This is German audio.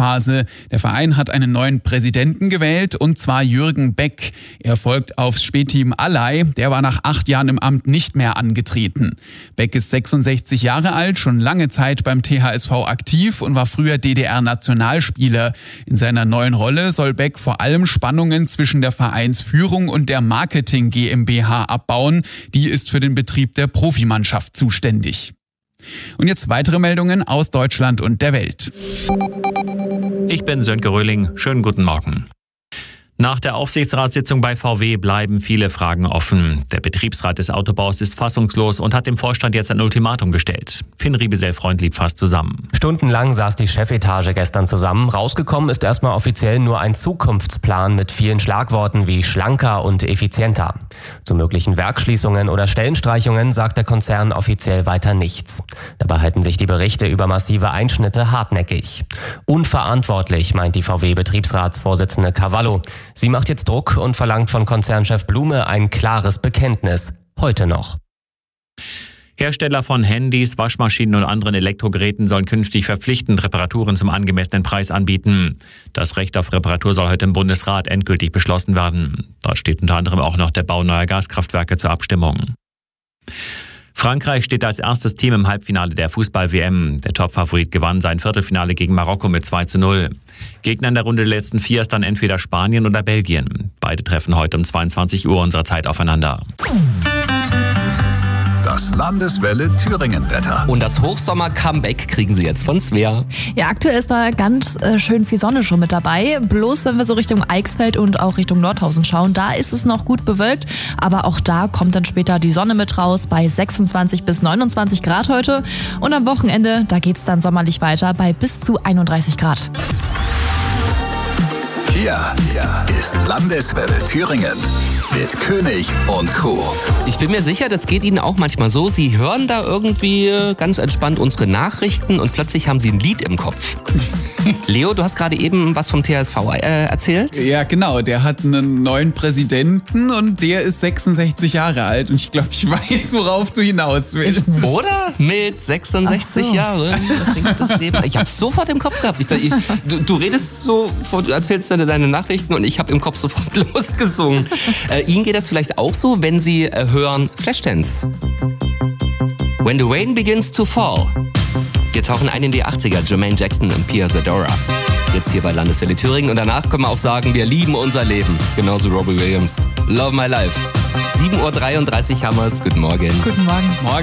Umbruchphase. Der Verein hat einen neuen Präsidenten gewählt, und zwar Jürgen Beck. Er folgt aufs Spähteam Allay. Der war nach 8 Jahren im Amt nicht mehr angetreten. Beck ist 66 Jahre alt, schon lange Zeit beim THSV aktiv und war früher DDR-Nationalspieler. In seiner neuen Rolle soll Beck vor allem Spannungen zwischen der Vereinsführung und der Marketing GmbH abbauen. Die ist für den Betrieb der Profimannschaft zuständig. Und jetzt weitere Meldungen aus Deutschland und der Welt. Ich bin Sönke Röhling. Schönen guten Morgen. Nach der Aufsichtsratssitzung bei VW bleiben viele Fragen offen. Der Betriebsrat des Autobaus ist fassungslos und hat dem Vorstand jetzt ein Ultimatum gestellt. Finn Riebesell-Freund lief fast zusammen. Stundenlang saß die Chefetage gestern zusammen. Rausgekommen ist erstmal offiziell nur ein Zukunftsplan mit vielen Schlagworten wie schlanker und effizienter. Zu möglichen Werksschließungen oder Stellenstreichungen sagt der Konzern offiziell weiter nichts. Dabei halten sich die Berichte über massive Einschnitte hartnäckig. Unverantwortlich, meint die VW-Betriebsratsvorsitzende Cavallo. Sie macht jetzt Druck und verlangt von Konzernchef Blume ein klares Bekenntnis. Heute noch. Hersteller von Handys, Waschmaschinen und anderen Elektrogeräten sollen künftig verpflichtend Reparaturen zum angemessenen Preis anbieten. Das Recht auf Reparatur soll heute im Bundesrat endgültig beschlossen werden. Dort steht unter anderem auch noch der Bau neuer Gaskraftwerke zur Abstimmung. Frankreich steht als erstes Team im Halbfinale der Fußball-WM. Der Topfavorit gewann sein Viertelfinale gegen Marokko mit 2:0. Gegner in der Runde der letzten 4 ist dann entweder Spanien oder Belgien. Beide treffen heute um 22 Uhr unserer Zeit aufeinander. Das Landeswelle Thüringen-Wetter. Und das Hochsommer-Comeback kriegen Sie jetzt von Svea. Ja, aktuell ist da ganz schön viel Sonne schon mit dabei. Bloß wenn wir so Richtung Eichsfeld und auch Richtung Nordhausen schauen, da ist es noch gut bewölkt. Aber auch da kommt dann später die Sonne mit raus bei 26 bis 29 Grad heute. Und am Wochenende, da geht's dann sommerlich weiter bei bis zu 31 Grad. Hier ist Landeswelle Thüringen mit König und Co. Ich bin mir sicher, das geht Ihnen auch manchmal so. Sie hören da irgendwie ganz entspannt unsere Nachrichten und plötzlich haben Sie ein Lied im Kopf. Leo, du hast gerade eben was vom THSV erzählt? Ja, genau. Der hat einen neuen Präsidenten und der ist 66 Jahre alt. Und ich glaube, ich weiß, worauf du hinaus willst. Oder? Mit 66 Jahren. Das Leben. Ich habe es sofort im Kopf gehabt. Du redest so, du erzählst deine Nachrichten und ich habe im Kopf sofort losgesungen. Ihnen geht das vielleicht auch so, wenn Sie hören Flashdance. When the rain begins to fall. Wir tauchen ein in die 80er, Jermaine Jackson und Pia Zadora. Jetzt hier bei Landeswelle Thüringen und danach können wir auch sagen, wir lieben unser Leben. Genauso Robbie Williams. Love my life. 7:33 Uhr haben wir's. Guten Morgen. Guten Morgen.